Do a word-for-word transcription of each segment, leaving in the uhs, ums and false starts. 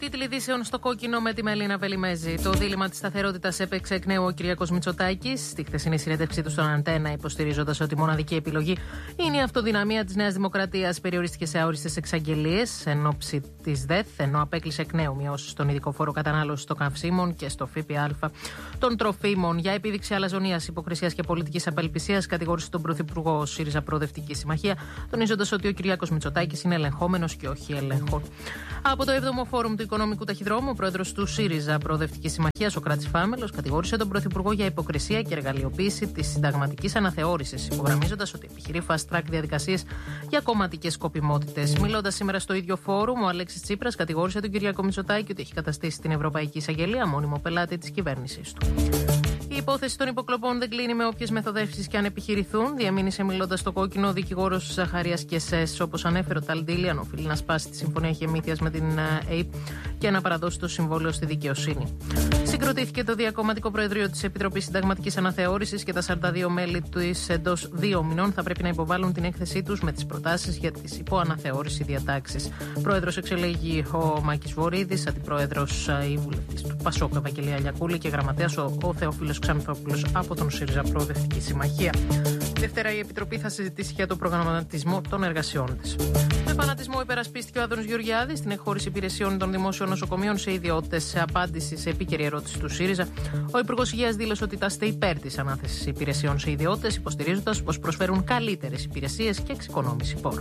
Τίτλοι ειδήσεων στο κόκκινο με τη Μελίνα Βελιμέζη. Το δίλημμα της σταθερότητας έπαιξε εκ νέου ο Κυριάκος Μητσοτάκης στη χθεσινή συνέντευξή του στον Αντένα, υποστηρίζοντας ότι η μοναδική επιλογή είναι η αυτοδυναμία της Νέας Δημοκρατίας. Περιορίστηκε σε αόριστες εξαγγελίες εν ώψη της ΔΕΘ, ενώ απέκλεισε εκ νέου μειώσεις στον ειδικό φόρο κατανάλωσης των καυσίμων και στο ΦΠΑ των τροφίμων. Για επίδειξη αλαζονίας, υποκρισίας και πολιτικής απελπισίας, κατηγόρησε τον Πρωθυπουργό ΣΥΡΙΖΑ Προοδευτική Συμμαχία, τονίζοντας ότι ο Κυριάκος Μητσοτάκης είναι ελεγχόμενος και όχι ελέγχων. Από το έβδομο Φόρουμ του Οικονομικού Ταχυδρόμου, ο πρόεδρος του ΣΥΡΙΖΑ Προοδευτική Συμμαχία, ο Κράτης Φάμελος, κατηγόρησε τον Πρωθυπουργό για υποκρισία και εργαλειοποίηση της συνταγματικής αναθεώρησης, υπογραμμίζοντας ότι επιχειρεί fast track διαδικασίες για κομματικές σκοπιμότητες. Μιλώντας σήμερα στο ίδιο φόρουμ, ο Αλέξης Τσίπρας κατηγόρησε τον Κυριάκο Μητσοτάκη ότι έχει καταστήσει την Ευρωπαϊκή Εισαγγελία μόνιμο πελάτη της κυβέρνησης του. Η υπόθεση των υποκλοπών δεν κλείνει με όποιες μεθοδεύσεις και αν επιχειρηθούν. Διαμήνυσε μιλώντας στο κόκκινο ο δικηγόρος Ζαχαρίας Κεσές. Όπως ανέφερε ο Ταλντήλιαν, οφείλει να σπάσει τη συμφωνία χεμήθειας με την ΕΙΠ και να παραδώσει το συμβόλαιο στη δικαιοσύνη. Συγκροτήθηκε το Διακομματικό Προεδρείο της Επιτροπής Συνταγματικής Αναθεώρησης και τα σαράντα δύο μέλη της εντός δύο μηνών θα πρέπει να υποβάλουν την έκθεσή τους με τις προτάσεις για τις υποαναθεώρηση διατάξεις. Πρόεδρος εξελέγει ο Μάκης Βορίδης, αντιπρόεδρος η βουλευτής του Πασόκ Ευαγγελία Λιακούλη και γραμματέας ο, ο Θεόφιλος Ξανθόπουλος από τον ΣΥΡΙΖΑ Προοδευτική Συμμαχία. Δευτέρα η Επιτροπή θα συζητήσει για τον προγραμματισμό των εργασιών της. Με φανατισμό υπερασπίστηκε ο Άδωνης Γεωργιάδης στην εκχώρηση υπηρεσιών των δημόσιων νοσοκομείων σε ιδιώτες. Σε απάντηση σε επίκαιρη ερώτηση του ΣΥΡΙΖΑ, ο Υπουργός Υγείας δήλωσε ότι τάσσεται υπέρ της ανάθεσης υπηρεσιών σε ιδιώτες, υποστηρίζοντας πως προσφέρουν καλύτερες υπηρεσίες και εξοικονόμηση πόρων.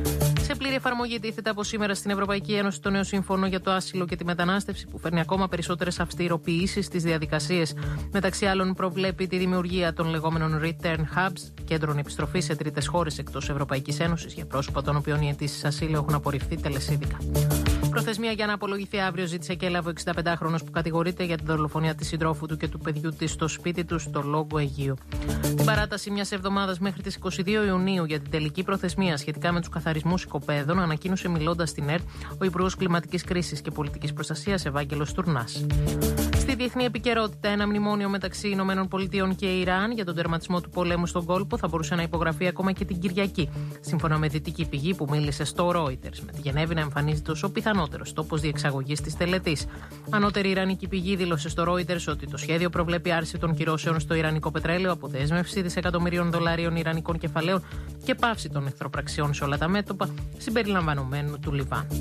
Σε πλήρη εφαρμογή τίθεται από σήμερα στην Ευρωπαϊκή Ένωση το νέο σύμφωνο για το άσυλο και τη μετανάστευση, που φέρνει ακόμα περισσότερες αυστηροποιήσεις στις διαδικασίες. Μεταξύ άλλων, προβλέπει τη δημιουργία των λεγόμενων return hubs, κέντρων επιστροφής σε τρίτες χώρες εκτός Ευρωπαϊκής Ένωσης, για πρόσωπα των οποίων οι αιτήσεις ασύλου έχουν απορριφθεί τελεσίδικα. Προθεσμία για να απολογηθεί αύριο ζήτησε και έλαβε ο εξηνταπεντάχρονος που κατηγορείται για τη δολοφονία της συντρόφου του και του παιδιού της στο σπίτι του στο Λόγκο Αιγείο. Την παράταση μιας εβδομάδας μέχρι τις είκοσι δύο Ιουνίου για την τελική προθεσμία σχετικά με τους καθαρισμούς οικοπαίδων ανακοίνωσε μιλώντας στην ΕΡΤ ο Υπουργός Κλιματικής Κρίσης και Πολιτικής Προστασίας Ευάγγελος Τουρνάς. Στη διεθνή επικαιρότητα, ένα μνημόνιο μεταξύ Ηνωμένων Πολιτειών και Ιράν για τον τερματισμό του πολέμου στον κόλπο θα μπορούσε να υπογραφεί ακόμα και την Κυριακή, σύμφωνα με δυτική πηγή που μίλησε στο Reuters, με τη Γενέβη να εμφανίζεται ως ο πιθανότερος τόπος διεξαγωγής της τελετής. Ανώτερη ιρανική πηγή δήλωσε στο Reuters ότι το σχέδιο προβλέπει άρση των κυρώσεων στο ιρανικό πετρέλαιο, αποδέσμευση δισεκατομμυρίων δολαρίων ιρανικών κεφαλαίων και πάυση των εχθροπραξιών σε όλα τα μέτωπα, συμπεριλαμβανομένου του Λιβάνου.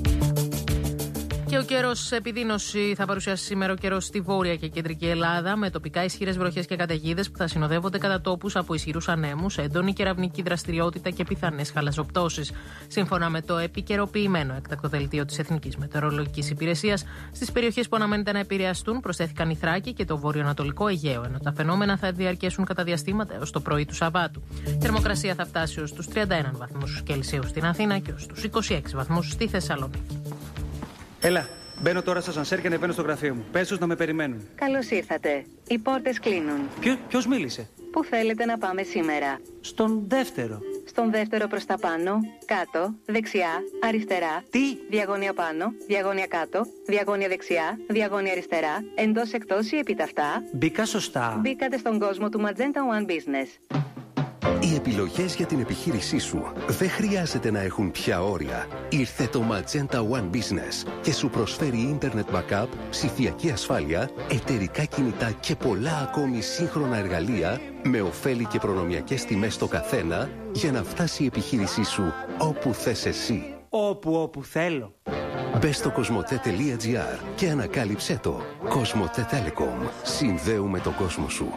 Και ο καιρός επιδείνωση θα παρουσιάσει σήμερα ο καιρός στη βόρεια και κεντρική Ελλάδα, με τοπικά ισχυρές βροχές και καταιγίδες που θα συνοδεύονται κατά τόπους από ισχυρούς ανέμους, έντονη κεραυνική δραστηριότητα και πιθανές χαλαζοπτώσεις. Σύμφωνα με το επικαιροποιημένο έκτακτο δελτίο της Εθνικής Μετεωρολογικής Υπηρεσίας, στις περιοχές που αναμένεται να επηρεαστούν προσθέθηκαν η Θράκη και το βορειοανατολικό Αιγαίο, ενώ τα φαινόμενα θα διαρκέσουν κατά διαστήματα έως το πρωί του Σαββάτου. Η θερμοκρασία θα φτάσει ως τους τριάντα ένα βαθμούς Κελσίου στην Αθήνα και ως τους είκοσι έξι βαθμούς στη Θεσσαλονίκη. Έλα, μπαίνω τώρα στο σανσέρ και ανεβαίνω στο γραφείο μου. Πες τους να με περιμένουν. Καλώς ήρθατε. Οι πόρτες κλείνουν. Ποιο, ποιος μίλησε? Πού θέλετε να πάμε σήμερα? Στον δεύτερο. Στον δεύτερο προς τα πάνω, κάτω, δεξιά, αριστερά. Τι? Διαγώνια πάνω, διαγώνια κάτω, διαγώνια δεξιά, διαγώνια αριστερά, εντός εκτός ή επιταυτά. Μπήκα σωστά. Μπήκατε στον κόσμο του Magenta One Business. Οι επιλογές για την επιχείρησή σου δεν χρειάζεται να έχουν πια όρια. Ήρθε το Magenta One Business και σου προσφέρει ίντερνετ backup, ψηφιακή ασφάλεια, εταιρικά κινητά και πολλά ακόμη σύγχρονα εργαλεία με ωφέλη και προνομιακές τιμές στο καθένα για να φτάσει η επιχείρησή σου όπου θες εσύ. Όπου, όπου θέλω. Μπες στο κοσμοτέ τελεία τζι άρ και ανακάλυψέ το. Κοσμοτέ Telecom. Συνδέουμε τον κόσμο σου.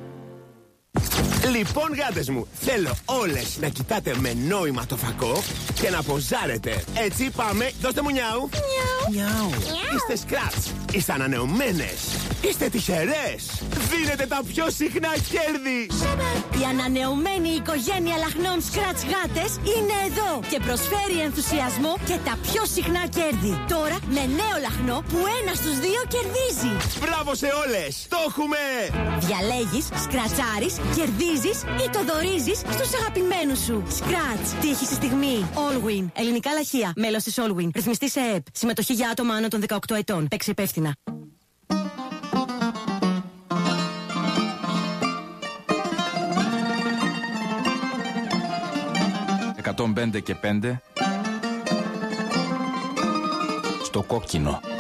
Λοιπόν, γάτες μου, θέλω όλες να κοιτάτε με νόημα το φακό και να ποζάρετε. Έτσι, πάμε, δώστε μου νιάου. Νιάου. Είστε σκράτς, είστε ανανεωμένες, είστε τυχερές. Δίνετε τα πιο συχνά κέρδη. Η ανανεωμένη οικογένεια λαχνών σκράτς γάτες είναι εδώ και προσφέρει ενθουσιασμό και τα πιο συχνά κέρδη. Τώρα με νέο λαχνό που ένα στους δύο κερδίζει. Μπράβο σε όλες, το έχουμε. Διαλέγεις, σκρατσάρεις, κερδίζεις ή το δωρίζεις στους αγαπημένους σου. Σκράτς, τύχη στη στιγμή. Allwin, ελληνικά λαχεία, μέλος της Allwin. Ρυθμιστή σε ΕΕΠ. Συμμετοχή για άτομα άνω των δεκαοκτώ ετών. Παίξε υπεύθυνα. εκατόν πέντε και πέντε στο κόκκινο.